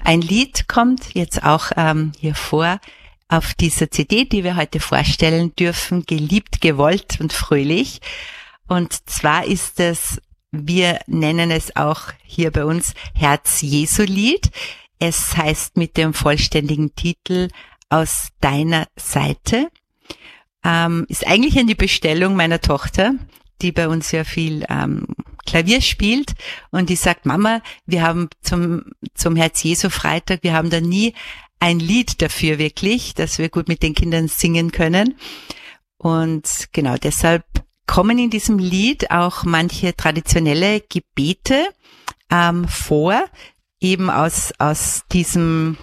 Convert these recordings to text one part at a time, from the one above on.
ein Lied kommt jetzt auch hier vor auf dieser CD, die wir heute vorstellen dürfen, Geliebt, gewollt und fröhlich. Und zwar ist es, wir nennen es auch hier bei uns Herz-Jesu-Lied. Es heißt mit dem vollständigen Titel Aus deiner Seite. Ist eigentlich eine Bestellung meiner Tochter, die bei uns ja viel Klavier spielt, und die sagt, Mama, wir haben zum Herz-Jesu-Freitag, wir haben da nie ein Lied dafür wirklich, dass wir gut mit den Kindern singen können. Und genau deshalb kommen in diesem Lied auch manche traditionelle Gebete vor, eben aus diesem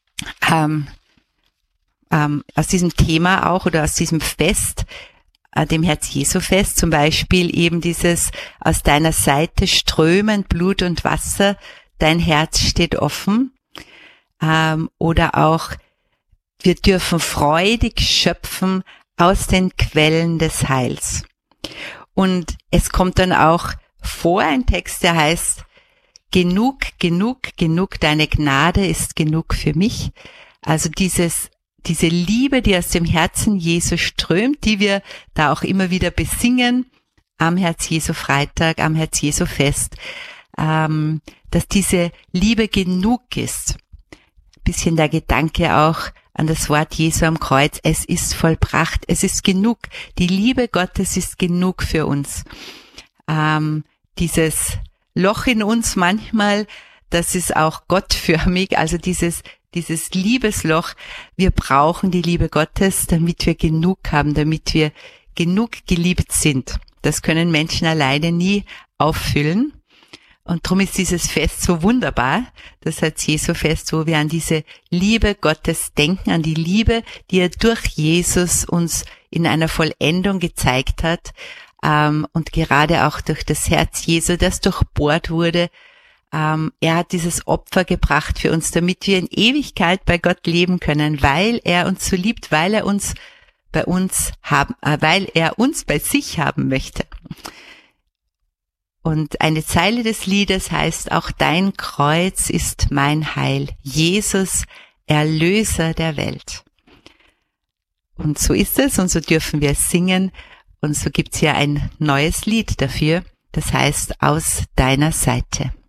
Thema auch oder aus diesem Fest, dem Herz-Jesu-Fest, zum Beispiel eben dieses aus deiner Seite strömend Blut und Wasser, dein Herz steht offen. Oder auch, wir dürfen freudig schöpfen aus den Quellen des Heils. Und es kommt dann auch vor ein Text, der heißt, genug, genug, genug, deine Gnade ist genug für mich. Also diese Liebe, die aus dem Herzen Jesu strömt, die wir da auch immer wieder besingen am Herz-Jesu-Freitag, am Herz-Jesu-Fest, dass diese Liebe genug ist. Bisschen der Gedanke auch an das Wort Jesu am Kreuz, es ist vollbracht, es ist genug. Die Liebe Gottes ist genug für uns. Dieses Loch in uns manchmal, das ist auch gottförmig, also dieses Liebesloch, wir brauchen die Liebe Gottes, damit wir genug haben, damit wir genug geliebt sind. Das können Menschen alleine nie auffüllen. Und darum ist dieses Fest so wunderbar, das Herz-Jesu-Fest, wo wir an diese Liebe Gottes denken, an die Liebe, die er durch Jesus uns in einer Vollendung gezeigt hat, und gerade auch durch das Herz Jesu, das durchbohrt wurde. Er hat dieses Opfer gebracht für uns, damit wir in Ewigkeit bei Gott leben können, weil er uns so liebt, weil er uns bei sich haben möchte. Und eine Zeile des Liedes heißt, auch dein Kreuz ist mein Heil, Jesus, Erlöser der Welt. Und so ist es, und so dürfen wir singen, und so gibt's hier ein neues Lied dafür, das heißt, aus deiner Seite.